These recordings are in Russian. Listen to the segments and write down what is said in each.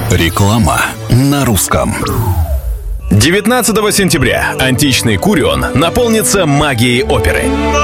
Реклама на русском. 19 сентября античный Курион наполнится магией оперы.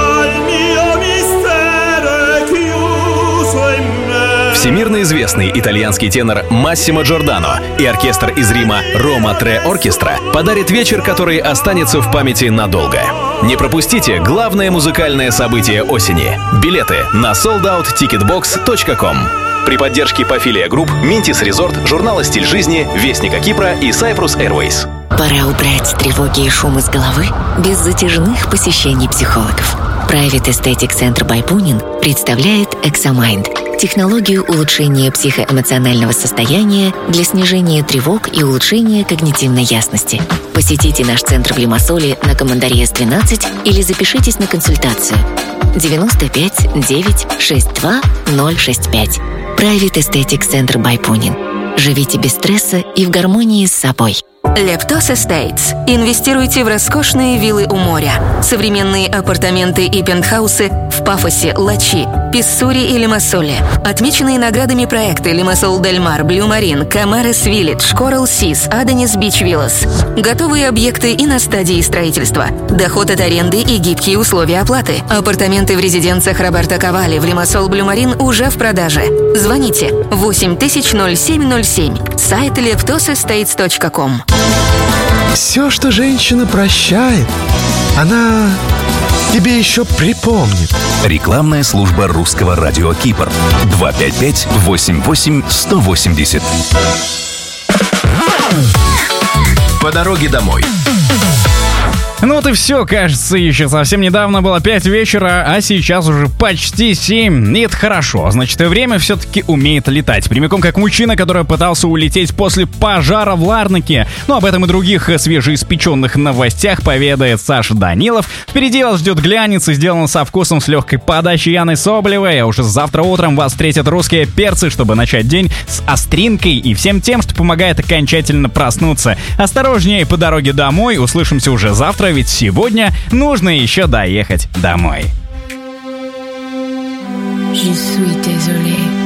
Всемирно известный итальянский тенор Массимо Джордано и оркестр из Рима Рома Tre Orchestra подарит вечер, который останется в памяти надолго. Не пропустите главное музыкальное событие осени. Билеты на soldoutticketbox.com. При поддержке Pafilia Group, Mintis Resort, журнала «Стиль жизни», Вестника Кипра и Cyprus Airways. Пора убрать тревоги и шум из головы без затяжных посещений психологов. Private Aesthetic Center by Punin представляет Examind – технологию улучшения психоэмоционального состояния для снижения тревог и улучшения когнитивной ясности. Посетите наш центр в Лимассоле на Командария 12 или запишитесь на консультацию 95 9 62 065. Private Aesthetic Center by Punin. Живите без стресса и в гармонии с собой. Leptos Estates. Инвестируйте в роскошные виллы у моря, современные апартаменты и пентхаусы в Пафосе, Лачи, Писсури и Лимассоле. Отмеченные наградами проекты Лимассол Дель Мар, Блю Марин, Камарес Виллидж, Коралл Сис, Аденис Бич Виллас. Готовые объекты и на стадии строительства. Доход от аренды и гибкие условия оплаты. Апартаменты в резиденциях Роберто Кавали в Лимассол Блю Марин уже в продаже. Звоните 800707. Сайт leptosestates.com. Все, что женщина прощает, она тебе еще припомнит. Рекламная служба русского радио Кипр. 255-88-180. По дороге домой. Ну вот и все, кажется, еще совсем недавно было 5 вечера, а сейчас уже почти 7. И это хорошо, значит, время все-таки умеет летать. Прямиком как мужчина, который пытался улететь после пожара в Ларнаке. Ну, об этом и других свежеиспеченных новостях поведает Саша Данилов. Впереди вас ждет глянец, сделан со вкусом, с легкой подачей Яны Соболевой. А уже завтра утром вас встретят русские перцы, чтобы начать день с остринкой и всем тем, что помогает окончательно проснуться. Осторожнее по дороге домой, услышимся уже завтра, ведь сегодня нужно еще доехать домой. Je suis désolé.